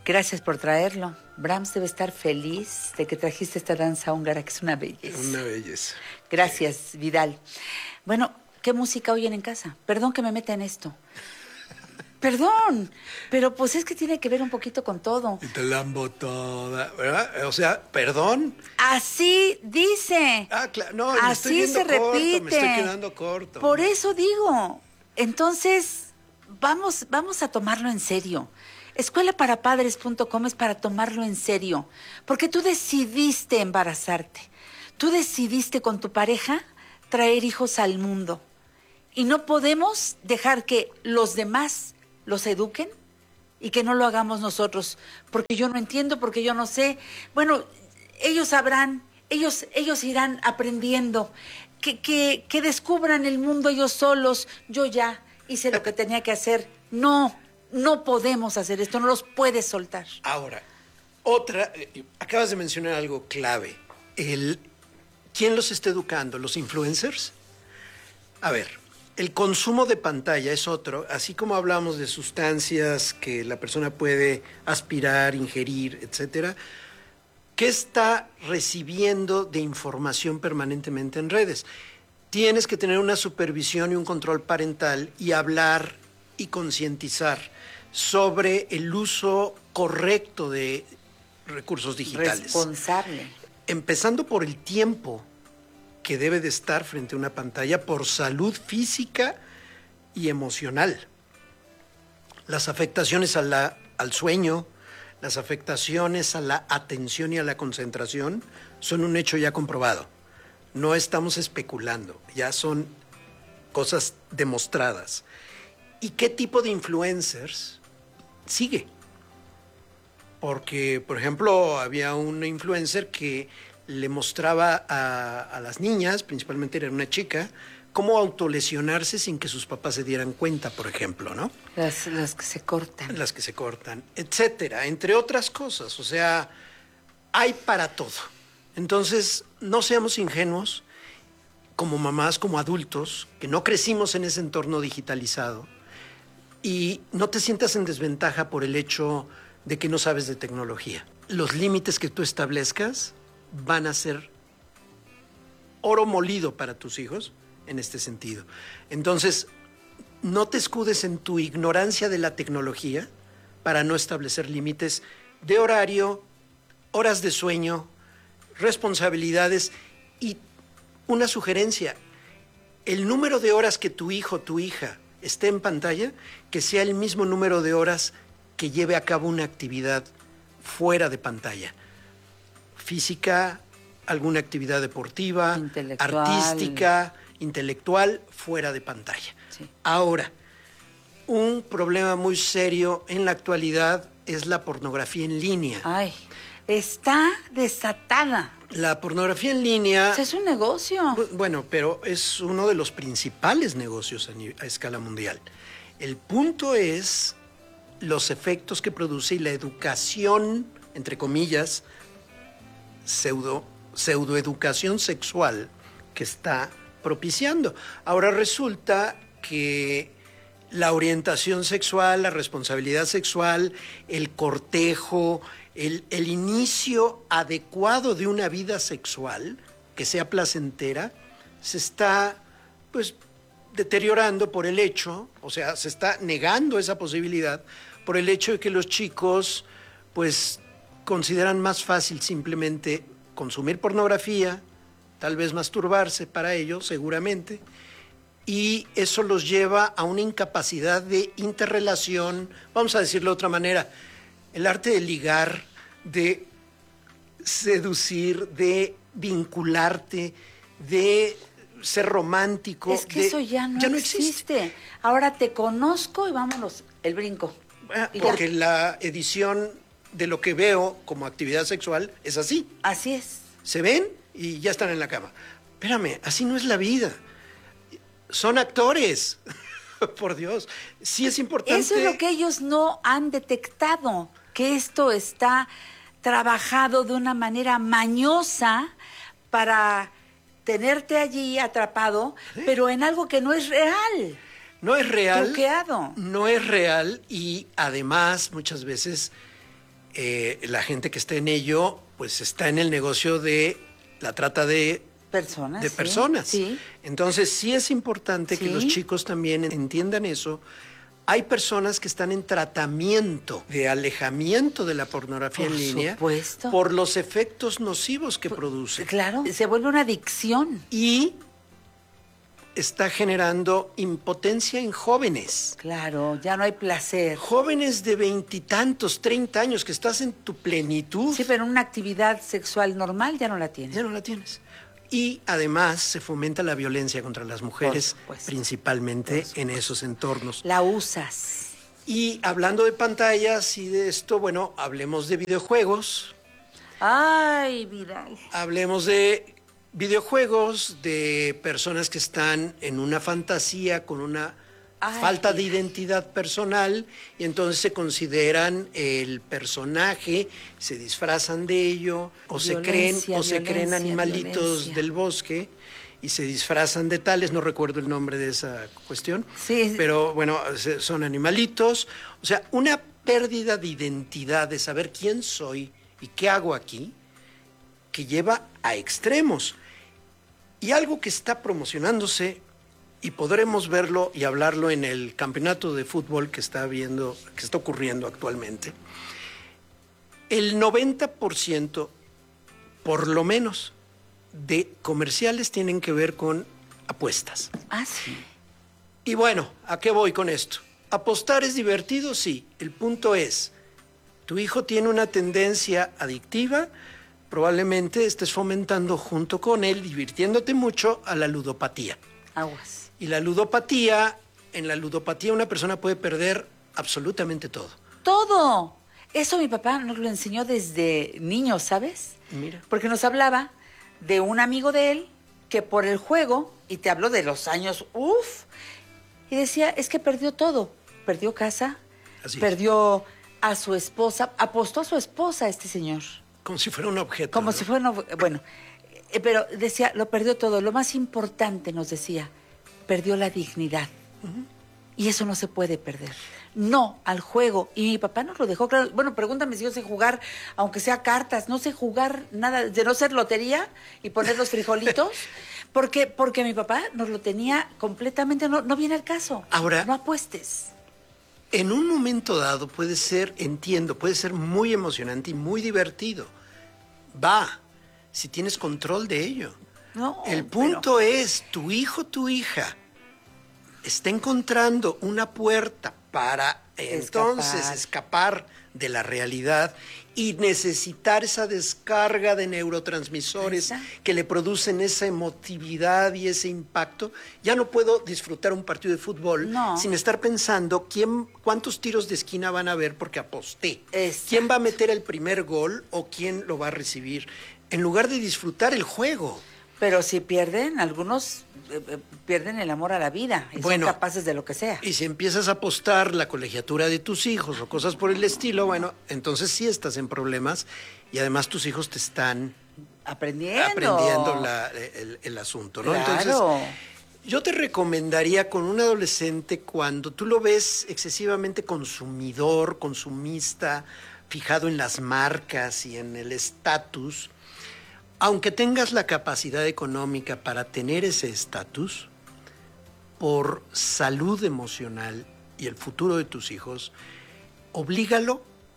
Gracias por traerlo. Brahms debe estar feliz de que trajiste esta danza húngara, que es una belleza. Una belleza. Gracias, Vidal. Bueno, ¿qué música oyen en casa? Perdón que me meta en esto. Perdón, pero pues es que tiene que ver un poquito con todo. Y te lambo toda, ¿verdad? O sea, ¿perdón? Así dice. Claro, no, así se repite. Me estoy quedando corto. Por eso digo. Entonces, vamos a tomarlo en serio. Escuelaparapadres.com es para tomarlo en serio. Porque tú decidiste embarazarte. Tú decidiste con tu pareja traer hijos al mundo. Y no podemos dejar que los demás los eduquen y que no lo hagamos nosotros, porque yo no entiendo, porque yo no sé. Bueno, ellos sabrán, ellos irán aprendiendo, que descubran el mundo ellos solos. Yo ya hice lo que tenía que hacer. No podemos hacer esto, no los puedes soltar. Ahora, acabas de mencionar algo clave. ¿Quién los está educando? ¿Los influencers? A ver, el consumo de pantalla es otro, así como hablamos de sustancias que la persona puede aspirar, ingerir, etcétera. ¿Qué está recibiendo de información permanentemente en redes? Tienes que tener una supervisión y un control parental y hablar y concientizar sobre el uso correcto de recursos digitales. Responsable. Empezando por el tiempo que debe de estar frente a una pantalla por salud física y emocional. Las afectaciones al sueño, las afectaciones a la atención y a la concentración son un hecho ya comprobado. No estamos especulando, ya son cosas demostradas. ¿Y qué tipo de influencers sigue? Porque, por ejemplo, había una influencer que le mostraba a las niñas, principalmente era una chica, cómo autolesionarse sin que sus papás se dieran cuenta, por ejemplo, ¿no? Las que se cortan. Las que se cortan, etcétera, entre otras cosas. O sea, hay para todo. Entonces, no seamos ingenuos como mamás, como adultos, que no crecimos en ese entorno digitalizado, y no te sientas en desventaja por el hecho de que no sabes de tecnología. Los límites que tú establezcas van a ser oro molido para tus hijos en este sentido. Entonces, no te escudes en tu ignorancia de la tecnología para no establecer límites de horario, horas de sueño, responsabilidades y una sugerencia. El número de horas que tu hijo o tu hija esté en pantalla, que sea el mismo número de horas que lleve a cabo una actividad fuera de pantalla. Física, alguna actividad deportiva, artística, intelectual, fuera de pantalla. Sí. Ahora, un problema muy serio en la actualidad es la pornografía en línea. Ay, está desatada. La pornografía en línea... Es un negocio. Bueno, pero es uno de los principales negocios a escala mundial. El punto es los efectos que produce y la educación, entre comillas, pseudoeducación sexual que está propiciando. Ahora resulta que la orientación sexual, la responsabilidad sexual, el cortejo, el inicio adecuado de una vida sexual que sea placentera, se está pues deteriorando por el hecho, o sea, se está negando esa posibilidad por el hecho de que los chicos pues consideran más fácil simplemente consumir pornografía, tal vez masturbarse para ello, seguramente, y eso los lleva a una incapacidad de interrelación, vamos a decirlo de otra manera, el arte de ligar, de seducir, de vincularte, de ser romántico. Es que eso ya no existe. Ahora te conozco y vámonos, el brinco. Porque la edición de lo que veo como actividad sexual es así. Así es. Se ven y ya están en la cama. Espérame, así no es la vida. Son actores. Por Dios. Sí es importante. Eso es lo que ellos no han detectado, que esto está trabajado de una manera mañosa para tenerte allí atrapado, ¿sí? Pero en algo que no es real. No es real. Truqueado. No es real y además muchas veces la gente que está en ello, pues está en el negocio de la trata de Personas. personas. Sí. Entonces sí es importante que Sí. los chicos también entiendan eso. Hay personas que están en tratamiento de alejamiento de la pornografía Por en línea supuesto. por los efectos nocivos que produce. Claro, se vuelve una adicción. Y está generando impotencia en jóvenes. Claro, ya no hay placer. Jóvenes de 20 y tantos, 30 años, que estás en tu plenitud. Sí, pero una actividad sexual normal ya no la tiene. Ya no la tienes. Y además se fomenta la violencia contra las mujeres, Por supuesto. principalmente en esos entornos. La usas. Y hablando de pantallas y de esto, bueno, hablemos de videojuegos. Ay, Vidal. Hablemos de videojuegos, de personas que están en una fantasía con una Ay, falta de mira. identidad personal y entonces se consideran el personaje, se disfrazan de ello o se creen Violencia, animalitos violencia. del bosque y se disfrazan de tales, no recuerdo el nombre de esa cuestión, Sí. pero bueno, son animalitos, o sea, una pérdida de identidad, de saber quién soy y qué hago aquí, que lleva a extremos. Y algo que está promocionándose, y podremos verlo y hablarlo en el campeonato de fútbol que está ocurriendo actualmente, el 90%, por lo menos, de comerciales tienen que ver con apuestas. Ah, sí. Y bueno, ¿a qué voy con esto? ¿Apostar es divertido? Sí. El punto es, tu hijo tiene una tendencia adictiva, probablemente estés fomentando junto con él, divirtiéndote mucho, a la ludopatía. Aguas. Y en la ludopatía una persona puede perder absolutamente todo. Todo. Eso mi papá nos lo enseñó desde niño, ¿sabes? Mira. Porque nos hablaba de un amigo de él que por el juego, y te hablo de los años, y decía, es que perdió todo. Perdió casa, Así es. perdió a su esposa, apostó a su esposa este señor. Como si fuera un objeto. Como ¿no? si fuera, bueno, pero decía, lo perdió todo. Lo más importante, nos decía, perdió la dignidad. Y eso no se puede perder. No al juego. Y mi papá nos lo dejó claro. Bueno, pregúntame si yo sé jugar, aunque sea cartas, no sé jugar nada, de no ser lotería y poner los frijolitos, porque mi papá nos lo tenía completamente, no viene al caso. Ahora- no apuestes. En un momento dado puede ser muy emocionante y muy divertido. Va, si tienes control de ello. No, El punto es, tu hijo, tu hija, está encontrando una puerta para entonces escapar de la realidad y necesitar esa descarga de neurotransmisores Exacto. que le producen esa emotividad y ese impacto. Ya no puedo disfrutar un partido de fútbol No. sin estar pensando cuántos tiros de esquina van a haber porque aposté. Exacto. ¿Quién va a meter el primer gol o quién lo va a recibir? En lugar de disfrutar el juego. Pero si pierden, algunos pierden el amor a la vida y Bueno, son capaces de lo que sea. Y si empiezas a apostar la colegiatura de tus hijos o cosas por el estilo, bueno, entonces sí estás en problemas y además tus hijos te están aprendiendo el asunto, ¿no? Claro. Entonces, yo te recomendaría con un adolescente, cuando tú lo ves excesivamente consumidor, consumista, fijado en las marcas y en el estatus, aunque tengas la capacidad económica para tener ese estatus, por salud emocional y el futuro de tus hijos, oblígalo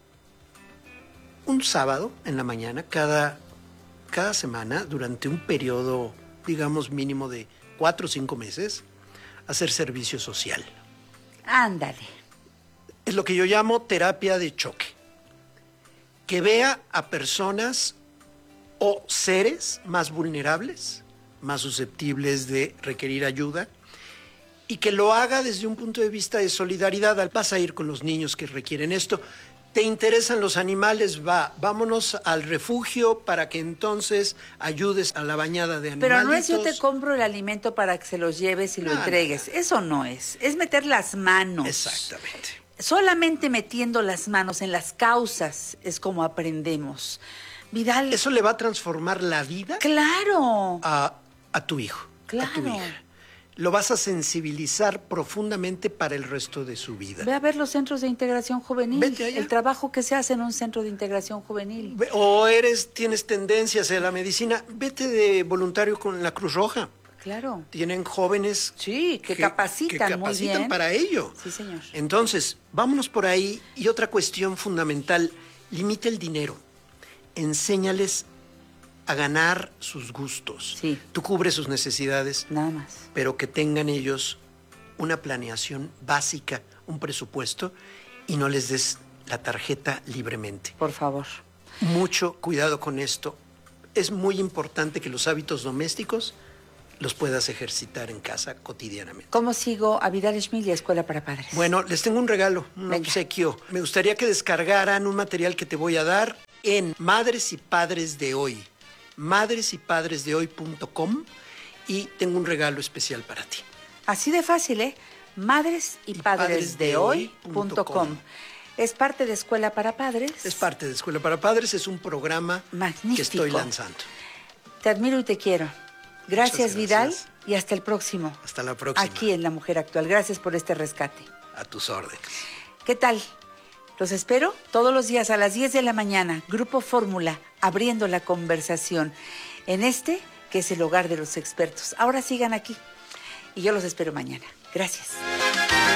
un sábado en la mañana, cada semana, durante un periodo, digamos, mínimo de 4 o 5 meses, a hacer servicio social. Ándale. Es lo que yo llamo terapia de choque. Que vea a personas o seres más vulnerables, más susceptibles de requerir ayuda, y que lo haga desde un punto de vista de solidaridad. Vas a ir con los niños que requieren esto. ¿Te interesan los animales? Vámonos al refugio para que entonces ayudes a la bañada de animalitos. Pero no es yo te compro el alimento para que se los lleves y lo entregues. Eso no es. Es meter las manos. Exactamente. Solamente metiendo las manos en las causas es como aprendemos. Vidal. Eso le va a transformar la vida Claro. a tu hijo, a tu Claro. hija. lo vas a sensibilizar profundamente para el resto de su vida. Ve a ver los centros de integración juvenil. Vete allá. El trabajo que se hace en un centro de integración juvenil. O tienes tendencias a la medicina, vete de voluntario con la Cruz Roja. Claro. Tienen jóvenes Sí, que capacitan muy bien. para ello. Sí, señor. Entonces, vámonos por ahí. Y otra cuestión fundamental, limita el dinero. Enséñales a ganar sus gustos. Sí. Tú cubres sus necesidades, Nada más. pero que tengan ellos una planeación básica, un presupuesto, y no les des la tarjeta libremente. Por favor. Mucho cuidado con esto. Es muy importante que los hábitos domésticos los puedas ejercitar en casa cotidianamente. ¿Cómo sigo a Vidal Schmil y a Escuela para Padres? Bueno, les tengo un regalo, un Venga. obsequio. Me gustaría que descargaran un material que te voy a dar en Madres y Padres de Hoy, madresypadresdehoy.com, y tengo un regalo especial para ti. Así de fácil, ¿eh? Madresypadresdehoy.com. Es parte de Escuela para Padres. Es parte de Escuela para Padres, es un programa Magnífico. que estoy lanzando. Te admiro y te quiero. Gracias, Muchas Vidal, gracias. y hasta el próximo. Hasta la próxima. Aquí en La Mujer Actual. Gracias por este rescate. A tus órdenes. ¿Qué tal? Los espero todos los días a las 10 de la mañana. Grupo Fórmula, abriendo la conversación en este, que es el hogar de los expertos. Ahora sigan aquí y yo los espero mañana. Gracias.